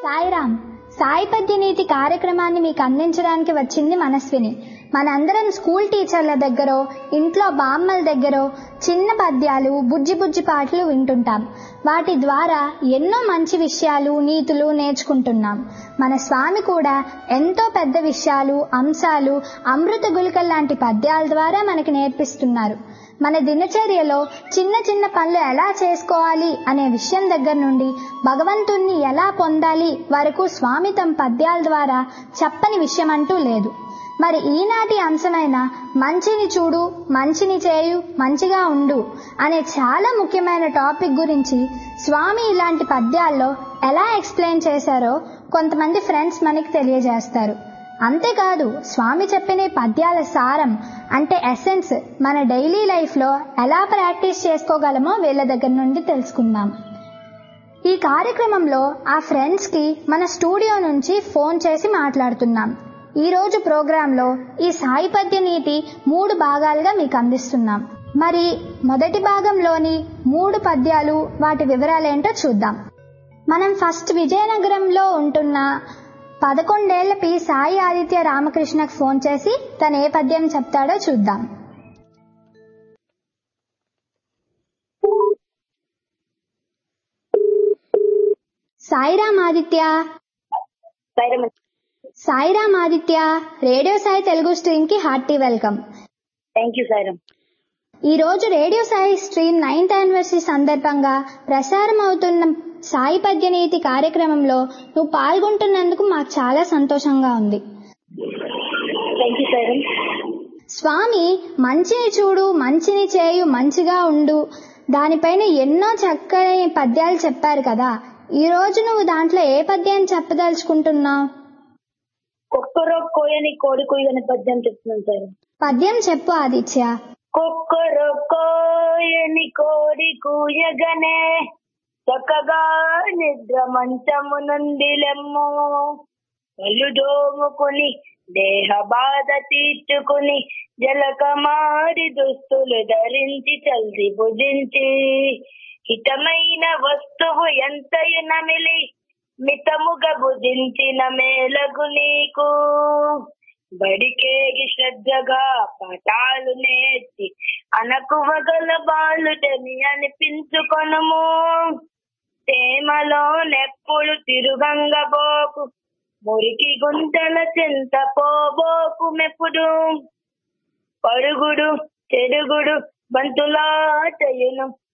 సాయిరామ్. సాయి పద్యనీతి కార్యక్రమాన్ని మీకు అందించడానికి వచ్చింది మనస్విని. మనందరం స్కూల్ టీచర్ల దగ్గరో ఇంట్లో బామ్మల దగ్గరో చిన్న పద్యాలు బుజ్జి బుజ్జి పాటలు వింటుంటాం. వాటి ద్వారా ఎన్నో మంచి విషయాలు నీతులు నేర్చుకుంటున్నాం. మన స్వామి కూడా ఎంతో పెద్ద విషయాలు అంశాలు అమృత గుళికల లాంటి పద్యాల ద్వారా మనకి నేర్పిస్తున్నారు. మన దినచర్యలో చిన్న చిన్న పనులు ఎలా చేసుకోవాలి అనే విషయం దగ్గర నుండి భగవంతుణ్ణి ఎలా పొందాలి వరకు స్వామి తమ పద్యాల ద్వారా చెప్పని విషయం అంటూ లేదు. మరి ఈనాటి అంశమైన మంచిని చూడు మంచిని చేయు మంచిగా ఉండు అనే చాలా ముఖ్యమైన టాపిక్ గురించి స్వామి ఇలాంటి పద్యాల్లో ఎలా ఎక్స్ప్లెయిన్ చేశారో కొంతమంది ఫ్రెండ్స్ మనకి తెలియజేస్తారు. అంతేకాదు స్వామి చెప్పిన పద్యాల సారం అంటే ఎసెన్స్ మన డైలీ లైఫ్లో ఎలా ప్రాక్టీస్ చేసుకోగలమో వీళ్ళ దగ్గర నుండి తెలుసుకుందాం. ఈ కార్యక్రమంలో ఆ ఫ్రెండ్స్కి మన స్టూడియో నుంచి ఫోన్ చేసి మాట్లాడుతున్నాం. ఈరోజు ప్రోగ్రాంలో ఈ సాయి పద్య నీతి 3 భాగాలుగా మీకు అందిస్తున్నాం. మరి మొదటి భాగంలోని 3 పద్యాలు వాటి వివరాలేంటో చూద్దాం. మనం ఫస్ట్ విజయనగరంలో ఉంటున్న 11 ఏళ్ల పి సాయి ఆదిత్య రామకృష్ణకు ఫోన్ చేసి తను ఏ పద్యం చెప్తాడో చూద్దాం. సాయిరామ్ ఆదిత్య. సాయిరామ్ ఆదిత్య, రేడియో సాయి తెలుగు స్ట్రీమ్ కి hearty welcome. Thank you Sairam. ఈ రోజు radio Sai stream 9th anniversary సందర్భంగా ప్రసారం అవుతున్న సాయి పద్యనీతి కార్యక్రమంలో నువ్వు పాల్గొంటున్నందుకు మాకు చాలా సంతోషంగా ఉంది. Thank you Sairam. స్వామి మంచిని చూడు మంచిని చేయు మంచిగా ఉండు దానిపైన ఎన్నో చక్కని పద్యాలు చెప్పారు కదా. ఈ రోజు నువ్వు దాంట్లో ఏ పద్యాన్ని చెప్పదలుచుకుంటున్నావు? కుక్కరో కోయని కోడి కుయ్యని పద్యం చెప్తున్నాను సార్. పద్యం చెప్పు ఆదిత్య. కుక్కరో కోయని కోడి కూయగనే చక్కగా నిద్ర మంచము నుండి లెమ్ము, కళ్ళు దోముకుని దేహ బాధ తీర్చుకుని జలకమారి దుస్తులు ధరించి చల్ది భుజించి హితమైన వస్తువు ఎంతయు నమిలి మితముగా భుజించిన మేలగు నీకు, బడికేగి శ్రద్ధగా పాఠాలు నేర్చి అనకువగల బాలుడని అనిపించుకొనుము, తేమలో నెప్పుడు తిరుగంగబోకు మురికి గుంటల చింత పోబోకు మెప్పుడు, పరుగుడు చెడుగుడు బంతులాటయును